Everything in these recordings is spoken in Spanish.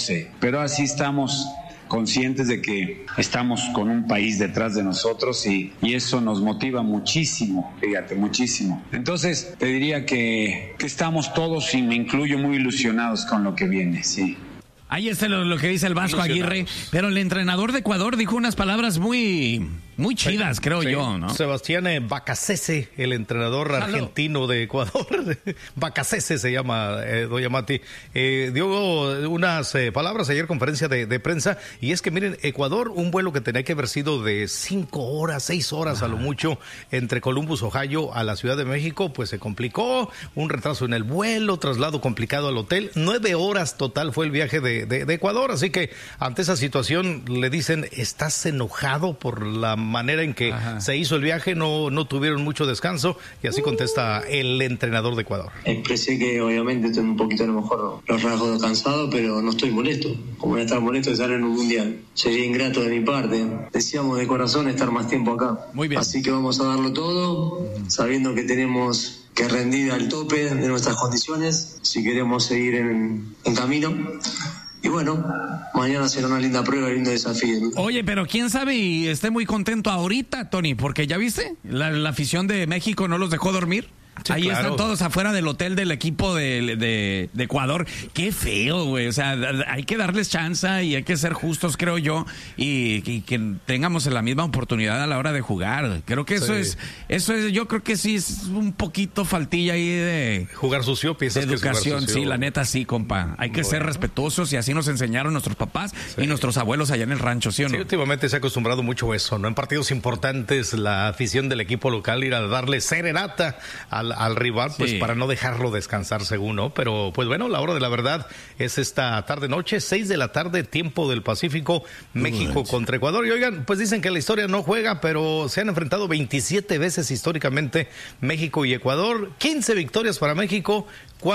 sé, pero así estamos conscientes de que estamos con un país detrás de nosotros y eso nos motiva muchísimo, fíjate, muchísimo. Entonces, te diría que estamos todos, y me incluyo, muy ilusionados con lo que viene, sí. Ahí está lo que dice el Vasco Aguirre, pero el entrenador de Ecuador dijo unas palabras muy chidas, creo yo, ¿no? Sebastián Bacacese, el entrenador argentino de Ecuador. Bacacese se llama, doña Mati. Dio unas palabras ayer, conferencia de prensa, y es que miren, Ecuador, un vuelo que tenía que haber sido de 5 horas, 6 horas a lo mucho, entre Columbus, Ohio, a la Ciudad de México, pues se complicó, un retraso en el vuelo, traslado complicado al hotel, 9 horas total fue el viaje de Ecuador, así que ante esa situación le dicen, ¿estás enojado por la manera en que se hizo el viaje? No tuvieron mucho descanso, y así contesta el entrenador de Ecuador. Expresé que obviamente estoy un poquito a lo mejor los rasgos de cansado, pero no estoy molesto. Como no estar molesto de estar en un mundial, sería ingrato de mi parte. Deseamos de corazón estar más tiempo acá. Muy bien. Así que vamos a darlo todo, sabiendo que tenemos que rendir al tope de nuestras condiciones si queremos seguir en camino. Y bueno, mañana será una linda prueba y lindo desafío. Oye, pero quién sabe y esté muy contento ahorita, Tony, porque ya viste, la afición de México no los dejó dormir. Sí, ahí claro. Están todos afuera del hotel del equipo de Ecuador. Qué feo, güey. O sea, hay que darles chance y hay que ser justos, creo yo, y que tengamos la misma oportunidad a la hora de jugar. Creo que eso es, yo creo que sí es un poquito faltilla ahí de jugar sucio, piensas de educación, que jugar sucio. Sí, la neta sí, compa. Hay que ser respetuosos, y así nos enseñaron nuestros papás y nuestros abuelos allá en el rancho, ¿sí o no? Sí, últimamente se ha acostumbrado mucho eso, ¿no? En partidos importantes, la afición del equipo local ir a darle serenata al rival, pues para no dejarlo descansar, según, ¿no? Pero pues bueno, la hora de la verdad es esta tarde-noche, 6 de la tarde, tiempo del Pacífico, México contra Ecuador. Y oigan, pues dicen que la historia no juega, pero se han enfrentado 27 veces históricamente México y Ecuador, 15 victorias para México,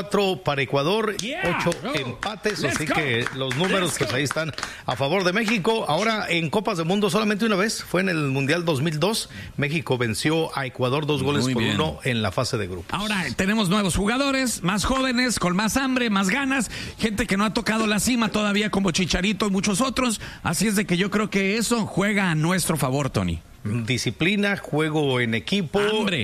4 para Ecuador, 8 empates, así que los números pues ahí están a favor de México. Ahora en Copas del Mundo solamente una vez, fue en el Mundial 2002, México venció a Ecuador 2-1 en la fase de grupos. Ahora tenemos nuevos jugadores, más jóvenes, con más hambre, más ganas, gente que no ha tocado la cima todavía como Chicharito y muchos otros, así es de que yo creo que eso juega a nuestro favor, Tony. Disciplina, juego en equipo,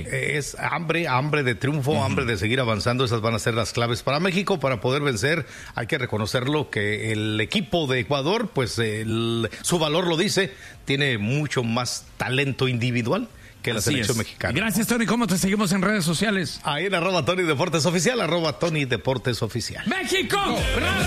es hambre de triunfo, hambre de seguir avanzando. Esas van a ser las claves para México para poder vencer. Hay que reconocerlo que el equipo de Ecuador, pues su valor lo dice, tiene mucho más talento individual que la selección mexicana. Gracias, Tony. ¿Cómo te seguimos en redes sociales? Ahí en @Tony Deportes Oficial, @Tony Deportes Oficial. ¡México!